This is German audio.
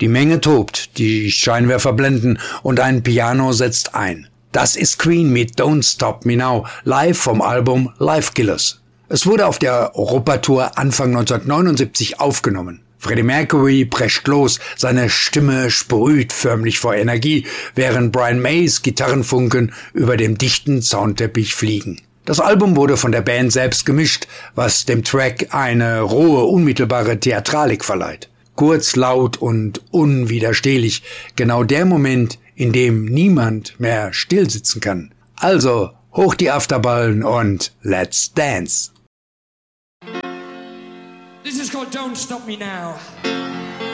Die Menge tobt, die Scheinwerfer blenden und ein Piano setzt ein. Das ist Queen mit Don't Stop Me Now, live vom Album Life Killers. Es wurde auf der Europatour Anfang 1979 aufgenommen. Freddie Mercury prescht los, seine Stimme sprüht förmlich vor Energie, während Brian Mays Gitarrenfunken über dem dichten Soundteppich fliegen. Das Album wurde von der Band selbst gemischt, was dem Track eine rohe, unmittelbare Theatralik verleiht. Kurz, laut und unwiderstehlich, genau der Moment, in dem niemand mehr stillsitzen kann. Also, hoch die Afterballen und let's dance! This is called Don't Stop Me Now.